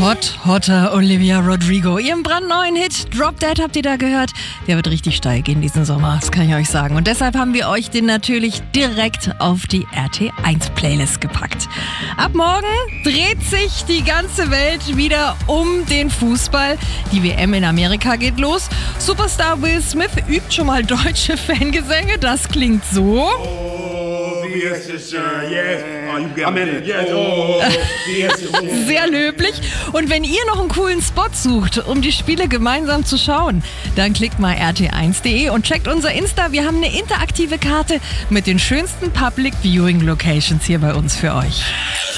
Hotter Olivia Rodrigo. Ihren brandneuen Hit Drop Dead habt ihr da gehört? Der wird richtig steil gehen diesen Sommer, das kann ich euch sagen. Und deshalb haben wir euch den natürlich direkt auf die RT1 Playlist gepackt. Ab morgen dreht sich die ganze Welt wieder um den Fußball. Die WM in Amerika geht los. Superstar Will Smith übt schon mal deutsche Fangesänge. Das klingt so. Sehr löblich. Und wenn ihr noch einen coolen Spot sucht, um die Spiele gemeinsam zu schauen, dann klickt mal rt1.de und checkt unser Insta. Wir haben eine interaktive Karte mit den schönsten Public Viewing Locations hier bei uns für euch.